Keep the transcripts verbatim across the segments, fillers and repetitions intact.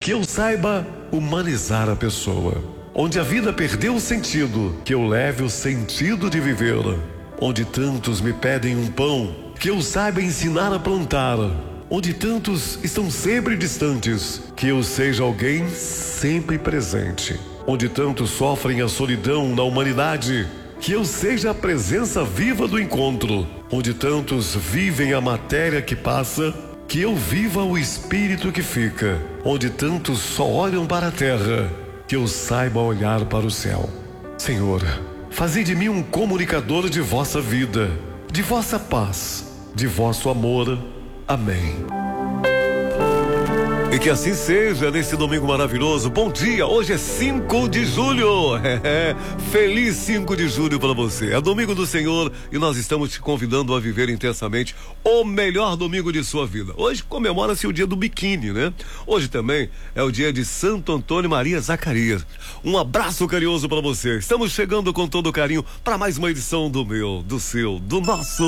que eu saiba humanizar a pessoa. Onde a vida perdeu o sentido, que eu leve o sentido de viver. Onde tantos me pedem um pão, que eu saiba ensinar a plantar. Onde tantos estão sempre distantes, que eu seja alguém sempre presente. Onde tantos sofrem a solidão na humanidade, que eu seja a presença viva do encontro. Onde tantos vivem a matéria que passa, que eu viva o espírito que fica. Onde tantos só olham para a terra, que eu saiba olhar para o céu. Senhor, fazei de mim um comunicador de vossa vida, de vossa paz, de vosso amor. Amém. E que assim seja nesse domingo maravilhoso. Bom dia, hoje é cinco de julho. É, feliz cinco de julho para você. É domingo do Senhor e nós estamos te convidando a viver intensamente o melhor domingo de sua vida. Hoje comemora-se o dia do biquíni, né? Hoje também é o dia de Santo Antônio Maria Zacarias. Um abraço carinhoso para você. Estamos chegando com todo carinho para mais uma edição do meu, do seu, do nosso...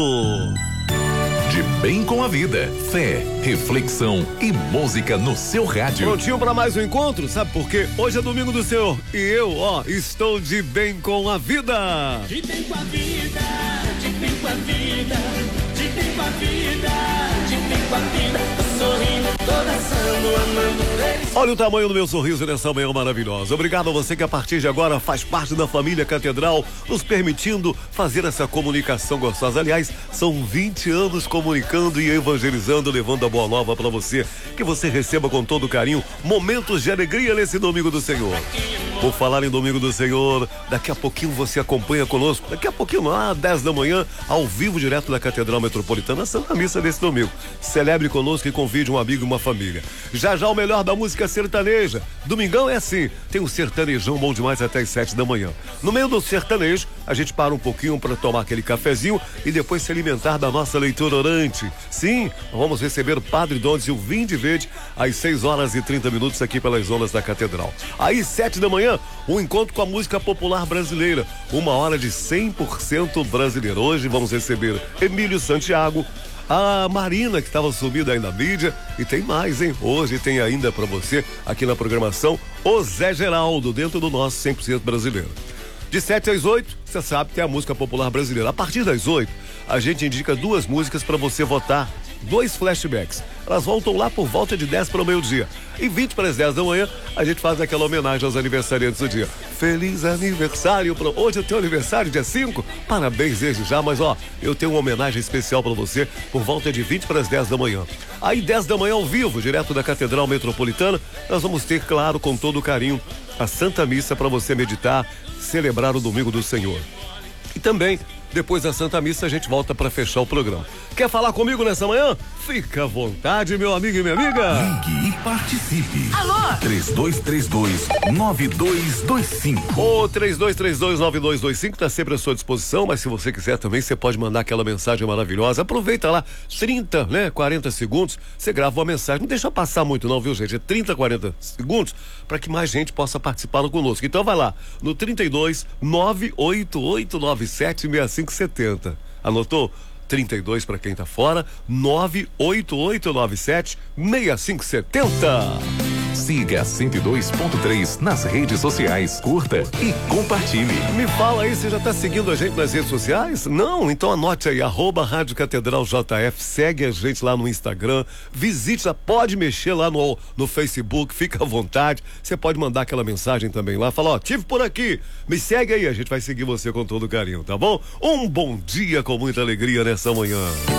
De bem com a vida, fé, reflexão e música no seu rádio. Prontinho para mais um encontro? Sabe por quê? Hoje é domingo do Senhor e eu, ó, estou de bem com a vida. De bem com a vida, de bem com a vida, de bem com a vida, de bem com a vida. Tô sorrindo, tô dançando, amando eles. Olha o tamanho do meu sorriso nessa manhã maravilhosa. Obrigado a você que a partir de agora faz parte da família Catedral, nos permitindo fazer essa comunicação gostosa. Aliás, são vinte anos comunicando e evangelizando, levando a boa nova para você, que você receba com todo carinho momentos de alegria nesse domingo do Senhor. Por falar em domingo do Senhor, daqui a pouquinho você acompanha conosco, daqui a pouquinho lá, dez da manhã, ao vivo, direto da Catedral Metropolitana, a Santa Missa desse domingo. Celebre conosco e convide um amigo e uma família. Já já o melhor da música sertaneja. Domingão é assim, tem um sertanejão bom demais até as sete da manhã. No meio do sertanejo, a gente para um pouquinho para tomar aquele cafezinho e depois se alimentar da nossa leitura orante. Sim, vamos receber o Padre Dom Silvinho de Verde às seis horas e trinta minutos aqui pelas ondas da Catedral. Aí, sete da manhã, um encontro com a música popular brasileira. Uma hora de cem por cento brasileiro. Hoje vamos receber Emílio Santiago, a Marina, que estava sumida aí na mídia, e tem mais, hein? Hoje tem ainda para você, aqui na programação, o Zé Geraldo, dentro do nosso cem por cento brasileiro. De sete às oito, você sabe que é a música popular brasileira. A partir das oito, a gente indica duas músicas para você votar, dois flashbacks. Elas voltam lá por volta de dez para o meio-dia. E vinte para as dez da manhã, a gente faz aquela homenagem aos aniversariantes do dia. Feliz aniversário! Pra... Hoje é o teu aniversário, dia cinco? Parabéns desde já, mas ó, eu tenho uma homenagem especial para você por volta de vinte para as dez da manhã. Aí, dez da manhã ao vivo, direto da Catedral Metropolitana, nós vamos ter, claro, com todo carinho, a Santa Missa para você meditar, celebrar o Domingo do Senhor. E também, depois da Santa Missa, a gente volta para fechar o programa. Quer falar comigo nessa manhã? Fica à vontade, meu amigo e minha amiga. Ligue e participe. Alô? três dois três dois, nove dois dois cinco. O três dois três dois, nove dois dois cinco está sempre à sua disposição, mas se você quiser também, você pode mandar aquela mensagem maravilhosa. Aproveita lá, trinta, né, quarenta segundos, você grava uma mensagem. Não deixa passar muito não, viu, gente? É trinta, quarenta segundos para que mais gente possa participar conosco. Então vai lá, no trinta e dois, nove oito oito nove sete, seis cinco sete zero. Anotou? trinta e dois para quem tá fora, nove oito oito nove sete, seis cinco sete zero. Siga cento e dois ponto três nas redes sociais, curta e compartilhe. Me fala aí, você já tá seguindo a gente nas redes sociais? Não? Então anote aí, arroba Rádio Catedral J F, segue a gente lá no Instagram, visite lá, pode mexer lá no, no Facebook, fica à vontade, você pode mandar aquela mensagem também lá, fala, ó, tive por aqui, me segue aí, a gente vai seguir você com todo carinho, tá bom? Um bom dia com muita alegria nessa manhã.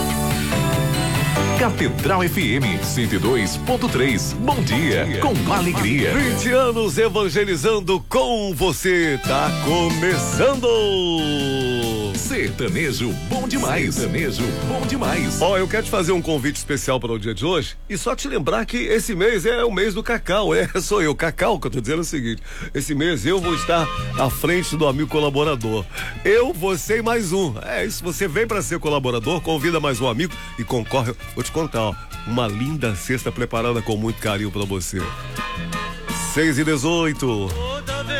Catedral F M cento e dois ponto três. Bom dia, com alegria. vinte anos evangelizando com você. Tá começando. Sertanejo bom demais. Sertanejo bom demais. Ó, oh, eu quero te fazer um convite especial para o dia de hoje e só te lembrar que esse mês é o mês do Cacau. É, sou eu, Cacau, que eu tô dizendo é o seguinte. Esse mês eu vou estar à frente do amigo colaborador. Eu, você e mais um. É isso, você vem para ser colaborador, convida mais um amigo e concorre. Vou te contar, ó, uma linda cesta preparada com muito carinho para você. seis e dezoito.